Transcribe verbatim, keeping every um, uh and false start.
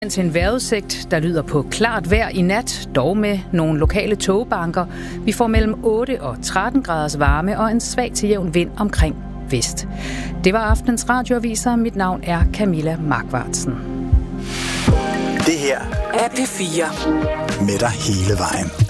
Til en vejrudsigt, der lyder på klart vejr i nat, dog med nogle lokale tågebanker. Vi får mellem otte og tretten graders varme og en svag til jævn vind omkring vest. Det var aftenens radioaviser. Mit navn er Camilla Markvartsen. Det her er P fire. Med dig hele vejen.